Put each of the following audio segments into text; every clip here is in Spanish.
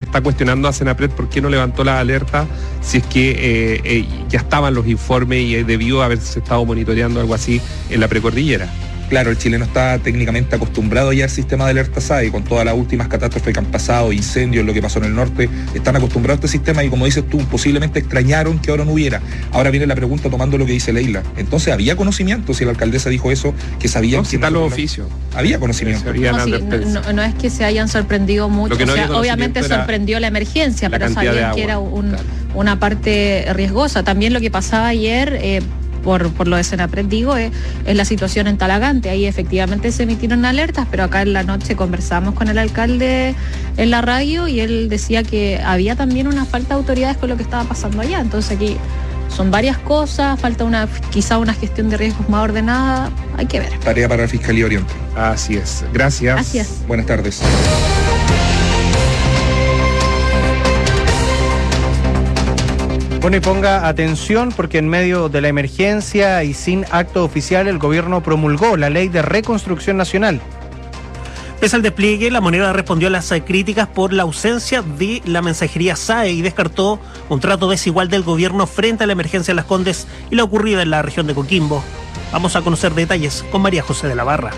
está cuestionando a Senapred por qué no levantó la alerta si es que ya estaban los informes y debió haberse estado monitoreando algo así en la precordillera. Claro, el chileno está técnicamente acostumbrado ya al sistema de alerta SAE, con todas las últimas catástrofes que han pasado, incendios, lo que pasó en el norte, están acostumbrados a este sistema y como dices tú, posiblemente extrañaron que ahora no hubiera. Ahora viene la pregunta tomando lo que dice Leila. Entonces, ¿había conocimiento? Si la alcaldesa dijo eso, que sabían... No, si están los oficios. Había conocimiento. No es que se hayan sorprendido mucho, no obviamente sorprendió la emergencia, pero sabían que era una parte riesgosa. También lo que pasaba ayer... Por lo de Senapred, digo, es la situación en Talagante. Ahí efectivamente se emitieron alertas, pero acá en la noche conversamos con el alcalde en la radio y él decía que había también una falta de autoridades con lo que estaba pasando allá. Entonces aquí son varias cosas, falta quizá una gestión de riesgos más ordenada, hay que ver. Tarea para la Fiscalía Oriente. Así es. Gracias. Gracias. Buenas tardes. Bueno, y ponga atención porque en medio de la emergencia y sin acto oficial, el gobierno promulgó la Ley de Reconstrucción Nacional. Pese al despliegue, la Moneda respondió a las críticas por la ausencia de la mensajería SAE y descartó un trato desigual del gobierno frente a la emergencia en Las Condes y la ocurrida en la región de Coquimbo. Vamos a conocer detalles con María José de la Barra.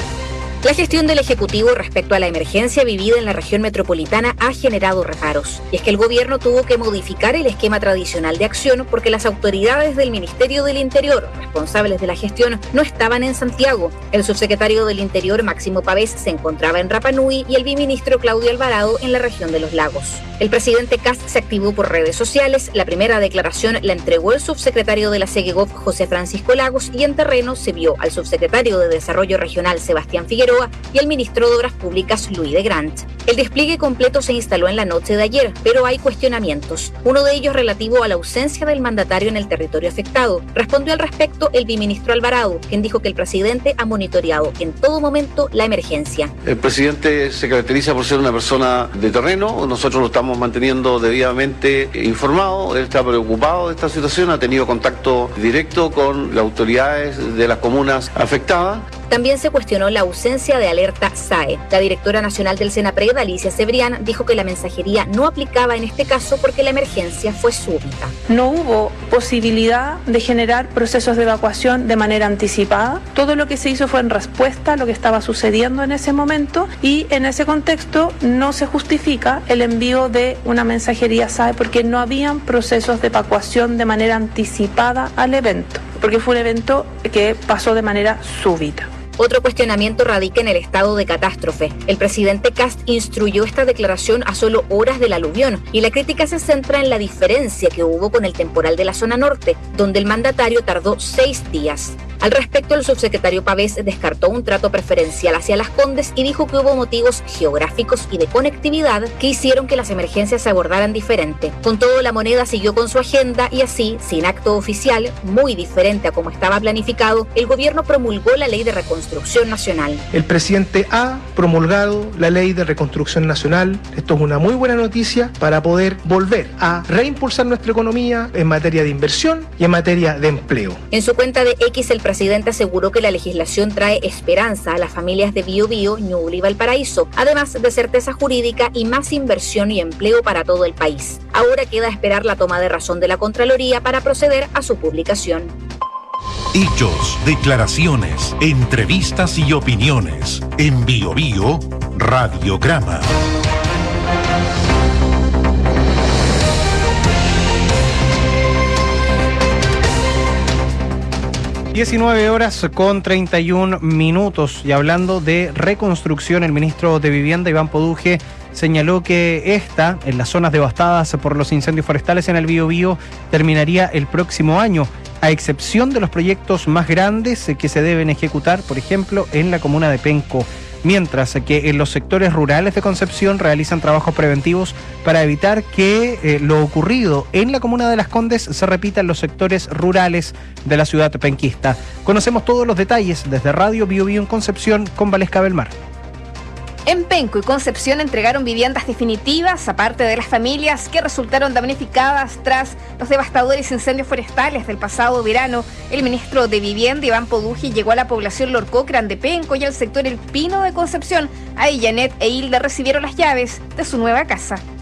La gestión del Ejecutivo respecto a la emergencia vivida en la región metropolitana ha generado reparos. Y es que el gobierno tuvo que modificar el esquema tradicional de acción porque las autoridades del Ministerio del Interior, responsables de la gestión, no estaban en Santiago. El subsecretario del Interior, Máximo Pavés, se encontraba en Rapa Nui y el viceministro Claudio Alvarado en la región de Los Lagos. El presidente Kast se activó por redes sociales. La primera declaración la entregó el subsecretario de la SEGEGOV, José Francisco Lagos, y en terreno se vio al subsecretario de Desarrollo Regional, Sebastián Figueroa, y el ministro de Obras Públicas, Luis de Grant. El despliegue completo se instaló en la noche de ayer, pero hay cuestionamientos. Uno de ellos relativo a la ausencia del mandatario en el territorio afectado. Respondió al respecto el viceministro Alvarado, quien dijo que el presidente ha monitoreado en todo momento la emergencia. El presidente se caracteriza por ser una persona de terreno, nosotros lo estamos manteniendo debidamente informado, él está preocupado de esta situación, ha tenido contacto directo con las autoridades de las comunas afectadas. También se cuestionó la ausencia de alerta SAE. La directora nacional del Senapred, Alicia Cebrián, dijo que la mensajería no aplicaba en este caso porque la emergencia fue súbita. No hubo posibilidad de generar procesos de evacuación de manera anticipada. Todo lo que se hizo fue en respuesta a lo que estaba sucediendo en ese momento y en ese contexto no se justifica el envío de una mensajería SAE porque no habían procesos de evacuación de manera anticipada al evento, porque fue un evento que pasó de manera súbita. Otro cuestionamiento radica en el estado de catástrofe. El presidente Kast instruyó esta declaración a solo horas del aluvión y la crítica se centra en la diferencia que hubo con el temporal de la zona norte, donde el mandatario tardó 6 días. Al respecto, el subsecretario Pavés descartó un trato preferencial hacia Las Condes y dijo que hubo motivos geográficos y de conectividad que hicieron que las emergencias se abordaran diferente. Con todo, la Moneda siguió con su agenda y así, sin acto oficial, muy diferente a como estaba planificado, el gobierno promulgó la Ley de Reconstrucción Nacional. El presidente ha promulgado la Ley de Reconstrucción Nacional. Esto es una muy buena noticia para poder volver a reimpulsar nuestra economía en materia de inversión y en materia de empleo. En su cuenta de X, el presidente aseguró que la legislación trae esperanza a las familias de Biobío, Ñuble y Valparaíso, además de certeza jurídica y más inversión y empleo para todo el país. Ahora queda esperar la toma de razón de la Contraloría para proceder a su publicación. Hechos, declaraciones, entrevistas y opiniones. En Biobío, Radiograma. 19:31. Y hablando de reconstrucción, el ministro de Vivienda, Iván Poduje, señaló que en las zonas devastadas por los incendios forestales en el Biobío, terminaría el próximo año, a excepción de los proyectos más grandes que se deben ejecutar, por ejemplo, en la comuna de Penco. Mientras que en los sectores rurales de Concepción realizan trabajos preventivos para evitar que lo ocurrido en la comuna de Las Condes se repita en los sectores rurales de la ciudad penquista. Conocemos todos los detalles desde Radio Biobío en Concepción con Valesca Belmar. En Penco y Concepción entregaron viviendas definitivas a parte de las familias que resultaron damnificadas tras los devastadores incendios forestales del pasado verano. El ministro de Vivienda, Iván Poduje, llegó a la población Lorcócran de Penco y al sector El Pino de Concepción. Ahí Janet e Hilda recibieron las llaves de su nueva casa.